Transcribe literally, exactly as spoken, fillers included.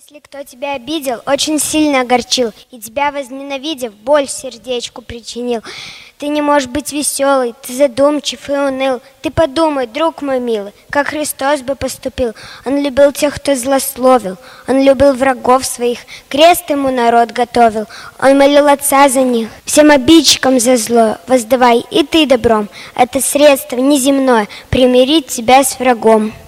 Если кто тебя обидел, очень сильно огорчил, и тебя возненавидев, боль сердечку причинил, ты не можешь быть веселый, ты задумчив и уныл. Ты подумай, друг мой милый, как Христос бы поступил. Он любил тех, кто злословил, он любил врагов своих, крест ему народ готовил. Он молил Отца за них, всем обидчикам за зло воздавай и ты добром. Это средство неземное примирить тебя с врагом.